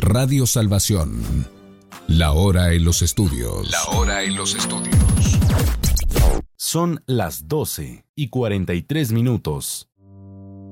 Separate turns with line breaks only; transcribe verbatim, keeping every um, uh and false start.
Radio Salvación. La hora en los estudios.
La hora en los estudios.
Son las doce y cuarenta y tres minutos.